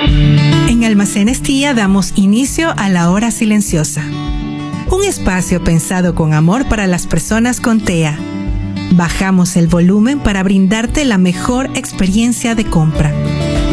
En Almacenes Tía damos inicio a la hora silenciosa. Un espacio pensado con amor para las personas con TEA. Bajamos el volumen para brindarte la mejor experiencia de compra.